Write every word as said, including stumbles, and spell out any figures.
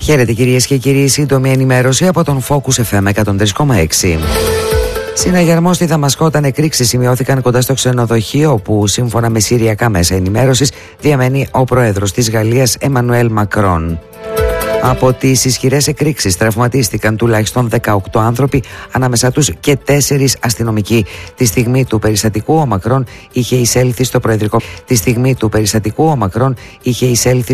Χαίρετε κυρίες και κύριοι, σύντομη ενημέρωση από τον Focus εφ εμ εκατόν τρία κόμμα έξι. Συναγερμό στη Δαμασκό όταν εκρήξεις σημειώθηκαν κοντά στο ξενοδοχείο όπου σύμφωνα με συριακά μέσα ενημέρωσης διαμένει ο πρόεδρος της Γαλλίας Εμμανουέλ Μακρόν. Από τις ισχυρές εκρήξεις τραυματίστηκαν τουλάχιστον δεκαοκτώ άνθρωποι, ανάμεσά τους και τέσσερις αστυνομικοί. Τη στιγμή του περιστατικού ο Μακρόν είχε εισέλθει στο προεδρικό. Τη στιγμή του περιστατικού ο Μακρόν είχε εισέλθει